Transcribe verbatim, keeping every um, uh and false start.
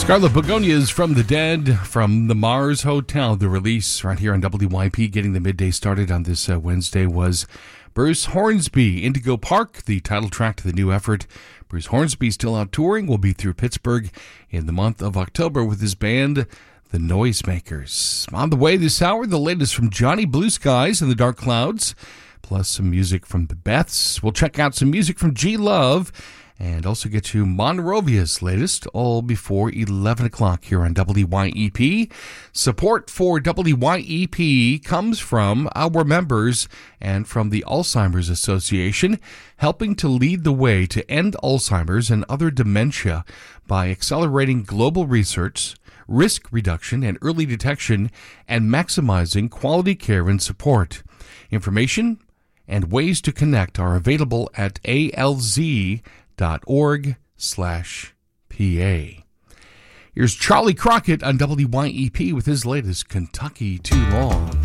Scarlet Begonias from the Dead from the Mars Hotel. The release right here on W Y P, getting the midday started on this uh, Wednesday, was Bruce Hornsby, Indigo Park, the title track to the new effort. Bruce Hornsby, still out touring, will be through Pittsburgh in the month of October with his band, The Noisemakers. On the way this hour, the latest from Johnny Blue Skies and the Dark Clouds, plus some music from the Beths. We'll check out some music from G Love and also get you Monrovia's latest, all before eleven o'clock here on W Y E P. Support for W Y E P comes from our members and from the Alzheimer's Association, helping to lead the way to end Alzheimer's and other dementia by accelerating global research, risk reduction and early detection, and maximizing quality care and support. Information and ways to connect are available at A L Z dot org slash P A. Here's Charlie Crockett on W Y E P with his latest Kentucky Too Long.